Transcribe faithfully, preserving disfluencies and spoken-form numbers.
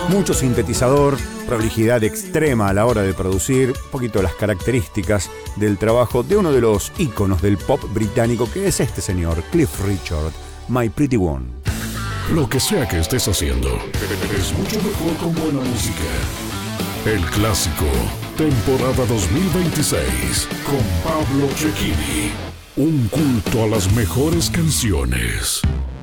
Mucho sintetizador, prolijidad extrema a la hora de producir, un poquito las características del trabajo de uno de los íconos del pop británico, que es este señor, Cliff Richard, My Pretty One. Lo que sea que estés haciendo, es mucho mejor con buena música. El clásico, temporada dos mil veintiséis, con Pablo Cecchini. Un culto a las mejores canciones.